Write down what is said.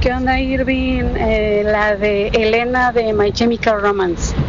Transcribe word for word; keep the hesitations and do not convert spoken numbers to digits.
¿Qué onda, Irving? Eh, la de Elena de My Chemical Romance.